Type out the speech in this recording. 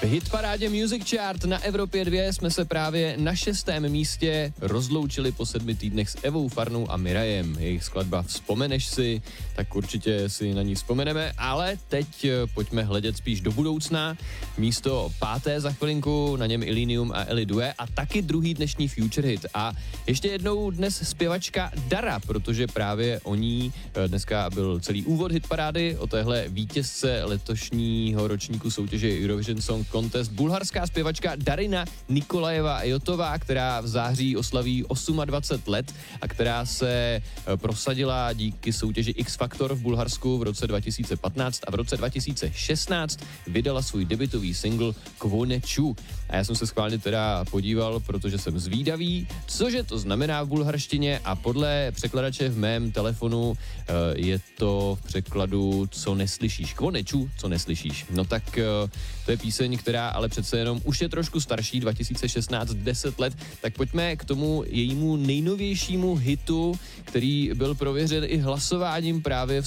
Hitparádě Music Chart na Evropě 2 jsme se právě na 6. místě rozloučili po 7 týdnech s Evou Farnou a Mirajem. Jejich skladba Vzpomeneš si, tak určitě si na ní vzpomeneme, ale teď pojďme hledět spíš do budoucna. Místo 5. za chvilinku, na něm Illenium a Ellie Due a taky druhý dnešní Future Hit. A ještě jednou dnes zpěvačka Dara, protože právě o ní dneska byl celý úvod Hitparády, o téhle vítězce letošního ročníku soutěže Eurovision Song Contest, bulharská zpěvačka Darina Nikolajeva Jotová, která v září oslaví 28 let a která se prosadila díky soutěži X Factor v Bulharsku v roce 2015 a v roce 2016 vydala svůj debutový single Kvoneču. A já jsem se schválně teda podíval, protože jsem zvídavý, cože to znamená v bulharštině a podle překladače v mém telefonu je to v překladu co neslyšíš. Kvoneču, co neslyšíš. No tak to je píseň, která ale přece jenom už je trošku starší, 2016, 10 let, tak pojďme k tomu jejímu nejnovějšímu hitu, který byl prověřen i hlasováním právě v